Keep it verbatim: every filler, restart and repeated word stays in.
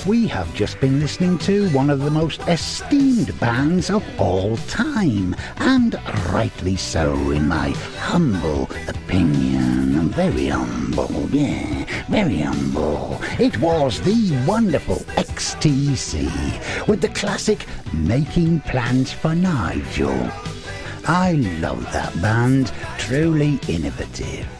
we have just been listening to one of the most esteemed bands of all time, and rightly so in my humble opinion. Very humble, yeah, very humble. It was the wonderful X T C with the classic Making Plans for Nigel. I love that band, truly innovative.